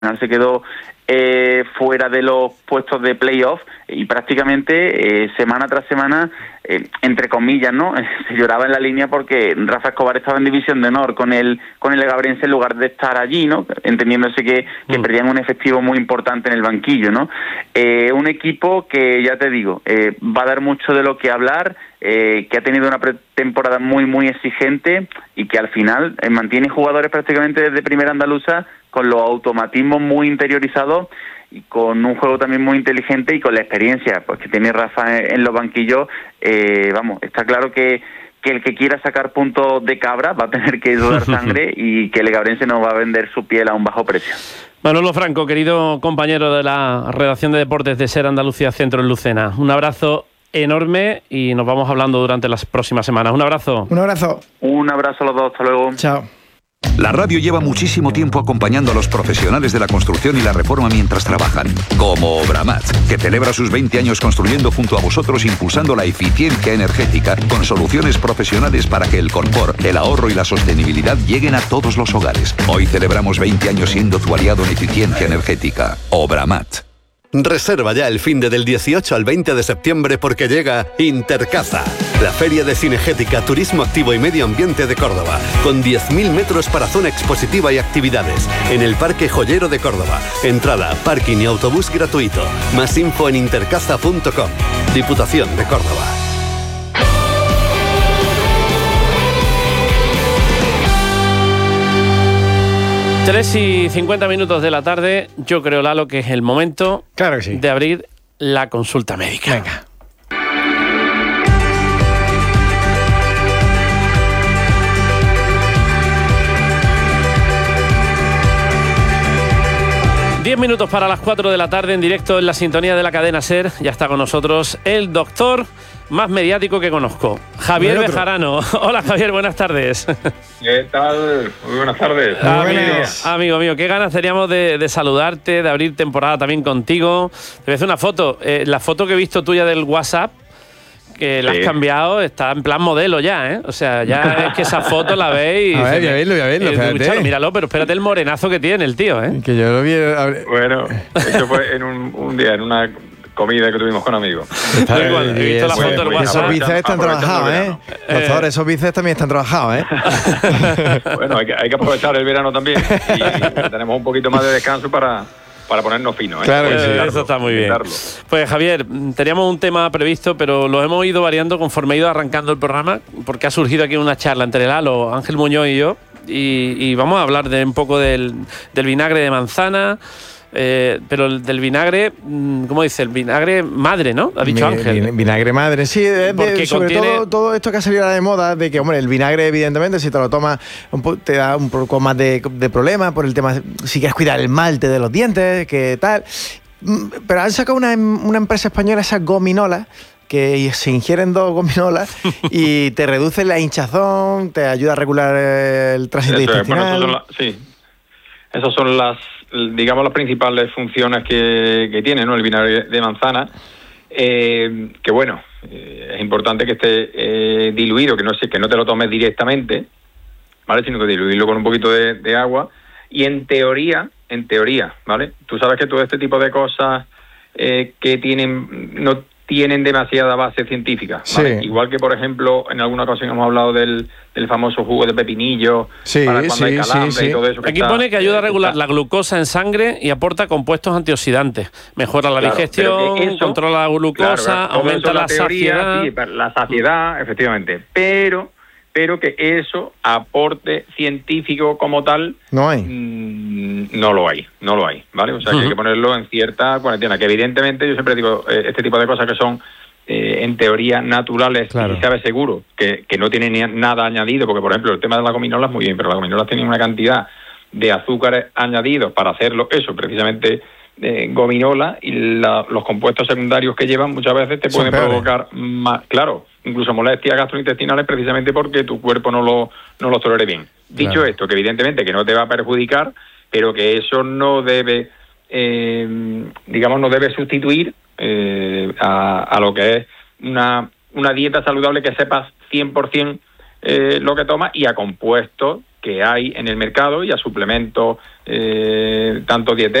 se quedó fuera de los puestos de playoff y prácticamente semana tras semana, entre comillas, ¿no? Se lloraba en la línea porque Rafa Escobar estaba en división de honor con el Legabrense en lugar de estar allí, ¿no? Entendiéndose que perdían un efectivo muy importante en el banquillo, ¿no? Un equipo que, ya te digo, va a dar mucho de lo que hablar, que ha tenido una pretemporada muy, muy exigente y que al final mantiene jugadores prácticamente desde primera andaluza con los automatismos muy interiorizados y con un juego también muy inteligente y con la experiencia pues que tiene Rafa en los banquillos. Está claro que el que quiera sacar puntos de cabra va a tener que sudar sangre y que el Legabrense no va a vender su piel a un bajo precio. Manolo Franco, querido compañero de la redacción de deportes de SER Andalucía Centro en Lucena, un abrazo enorme y nos vamos hablando durante las próximas semanas. Un abrazo. Un abrazo. Un abrazo a los dos, hasta luego. Chao. La radio lleva muchísimo tiempo acompañando a los profesionales de la construcción y la reforma mientras trabajan, como Obramat, que celebra sus 20 años construyendo junto a vosotros, impulsando la eficiencia energética con soluciones profesionales para que el confort, el ahorro y la sostenibilidad lleguen a todos los hogares. Hoy celebramos 20 años siendo tu aliado en eficiencia energética. Obramat. Reserva ya el finde del 18 al 20 de septiembre porque llega Intercaza, la feria de cinegética, turismo activo y medio ambiente de Córdoba, con 10.000 metros para zona expositiva y actividades, en el Parque Joyero de Córdoba. Entrada, parking y autobús gratuito. Más info en intercaza.com. Diputación de Córdoba. 3:50 de la tarde. Yo creo, Lalo, que es el momento, claro que sí, de abrir la consulta médica. Venga. Diez minutos para las 4 de la tarde, en directo en la sintonía de la cadena SER. Ya está con nosotros el doctor más mediático que conozco, Javier Bejarano. Hola, Javier, buenas tardes. ¿Qué tal? Muy buenas tardes. Amigo mío, qué ganas teníamos de saludarte, de abrir temporada también contigo. Te voy a hacer una foto. La foto que he visto tuya del WhatsApp, que la has cambiado, está en plan modelo ya, ¿eh? O sea, ya es que esa foto la veis. A ver, voy a verlo, espérate. Míralo, pero espérate el morenazo que tiene el tío, ¿eh? Que yo lo vi. Bueno, eso fue en un día, en una comida que tuvimos con amigos. He visto la foto del WhatsApp. Esos bíceps están trabajados, ¿eh? Doctor, esos bíceps también están trabajados, ¿eh? Bueno, hay que aprovechar el verano también y tenemos un poquito más de descanso para ponernos finos, ¿eh? Claro que sí, eso está muy bien. Pues Javier, teníamos un tema previsto, pero lo hemos ido variando conforme ha ido arrancando el programa, porque ha surgido aquí una charla entre Lalo, Ángel Muñoz y yo, y vamos a hablar de un poco del vinagre de manzana, pero del vinagre, ¿cómo dice? El vinagre madre, ¿no? Ha dicho Ángel. Vinagre madre, sí. Porque sobre todo esto que ha salido ahora de moda, de que, hombre, el vinagre, evidentemente, si te lo tomas, te da un poco más de problemas por el tema, si quieres cuidar el malte de los dientes, que tal. Pero han sacado una empresa española, esas gominolas, que se ingieren 2 gominolas y te reduce la hinchazón, te ayuda a regular el tránsito intestinal. Bueno, esas son las principales funciones que tiene, ¿no?, el vinagre de manzana, que bueno, es importante que esté diluido, que no te lo tomes directamente, ¿vale?, sino que diluirlo con un poquito de agua. Y en teoría, ¿vale?, tú sabes que todo este tipo de cosas que no tienen demasiada base científica, ¿vale? Sí. Igual que, por ejemplo, en alguna ocasión hemos hablado del famoso jugo de pepinillo, para cuando hay calambre y todo eso. Aquí pone que ayuda a regular la glucosa en sangre y aporta compuestos antioxidantes. Mejora la digestión, controla la glucosa, aumenta la saciedad. Sí, la saciedad, efectivamente. Pero que eso, aporte científico como tal, no hay. No lo hay, ¿vale? O sea, que hay que ponerlo en cierta cuarentena, que evidentemente yo siempre digo, este tipo de cosas que son en teoría naturales, y se sabe seguro que no tienen nada añadido, porque por ejemplo el tema de las gominolas muy bien, pero las gominolas tienen una cantidad de azúcares añadidos para hacerlo, eso precisamente gominola, y los compuestos secundarios que llevan muchas veces te pueden provocar más, incluso molestias gastrointestinales, precisamente porque tu cuerpo no lo tolere bien. Dicho esto, que evidentemente que no te va a perjudicar, pero que eso no debe, no debe sustituir a lo que es una dieta saludable, que sepas 100% lo que tomas, y a compuestos que hay en el mercado y a suplementos tanto dietéticos